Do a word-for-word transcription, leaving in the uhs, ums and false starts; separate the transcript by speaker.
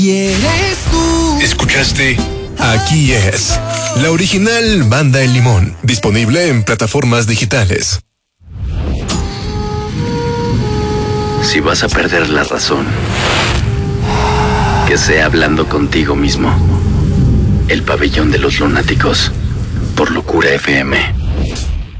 Speaker 1: Y eres tú.
Speaker 2: ¿Escuchaste? Aquí es la original Banda El Limón, disponible en plataformas digitales.
Speaker 3: Si vas a perder la razón, que sea hablando contigo mismo. El pabellón de los lunáticos, por Locura F M.